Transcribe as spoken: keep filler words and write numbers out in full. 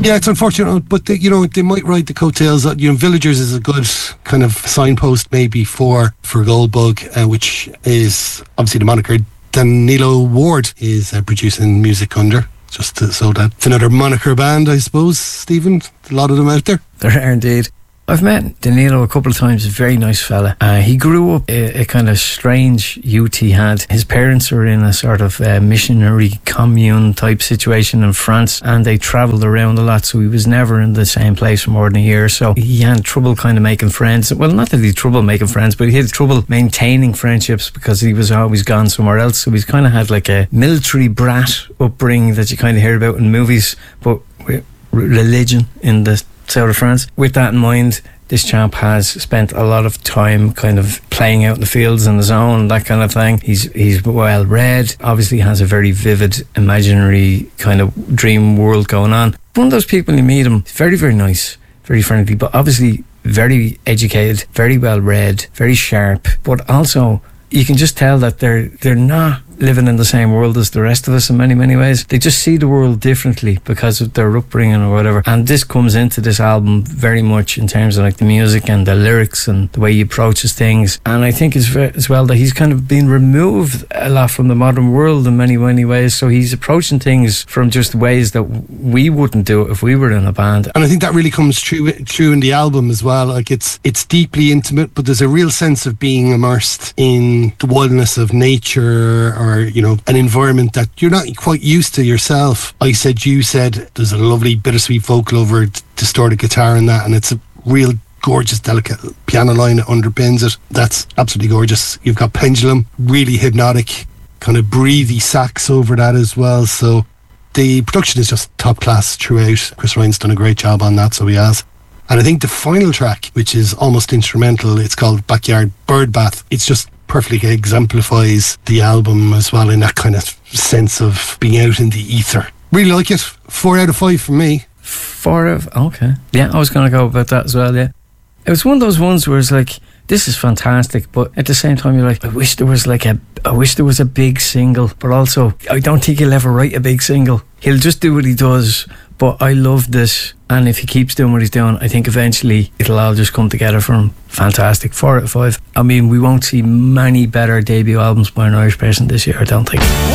Yeah, it's unfortunate, but they, you know, they might ride the coattails. You know, Villagers is a good kind of signpost maybe for for Goldbug, uh, which is obviously the moniker Danilo Ward is uh, producing music under. Just to, so that it's another moniker band, I suppose, Stephen. A lot of them out there. There are indeed. I've met Danilo a couple of times, a very nice fella. Uh, he grew up a, a kind of strange youth he had. His parents were in a sort of uh, missionary commune type situation in France, and they travelled around a lot, so he was never in the same place for more than a year. So he had trouble kind of making friends. Well, not that he had trouble making friends, but he had trouble maintaining friendships because he was always gone somewhere else. So he's kind of had like a military brat upbringing that you kind of hear about in movies, but with religion in the south of France. With that in mind, this chap has spent a lot of time kind of playing out in the fields on his own, that kind of thing. He's he's well read, obviously has a very vivid imaginary kind of dream world going on. One of those people, you meet him, very, very nice, very friendly, but obviously very educated, very well read, very sharp, but also you can just tell that they're they're not living in the same world as the rest of us in many, many ways. They just see the world differently because of their upbringing or whatever. And this comes into this album very much in terms of like the music and the lyrics and the way he approaches things. And I think as, as well that he's kind of been removed a lot from the modern world in many, many ways. So he's approaching things from just ways that we wouldn't do it if we were in a band. And I think that really comes true true in the album as well. Like it's it's deeply intimate, but there's a real sense of being immersed in the wildness of nature, or, you know, an environment that you're not quite used to yourself. I said, you said, there's a lovely bittersweet vocal over distorted guitar in that, and it's a real gorgeous, delicate piano line that underpins it. That's absolutely gorgeous. You've got Pendulum, really hypnotic, kind of breathy sax over that as well. So the production is just top class throughout. Chris Ryan's done a great job on that, so he has. And I think the final track, which is almost instrumental, it's called Backyard Birdbath. It's just perfectly exemplifies the album as well in that kind of sense of being out in the ether. Really like it. Four out of five from me. Four out of... Okay. Yeah, I was going to go about that as well, yeah. It was one of those ones where it's like, this is fantastic, but at the same time you're like, I wish there was like a I wish there was a big single, but also I don't think he'll ever write a big single. He'll just do what he does. But I love this, and if he keeps doing what he's doing, I think eventually it'll all just come together for him. Fantastic. Four out of five. I mean, we won't see many better debut albums by an Irish person this year, I don't think.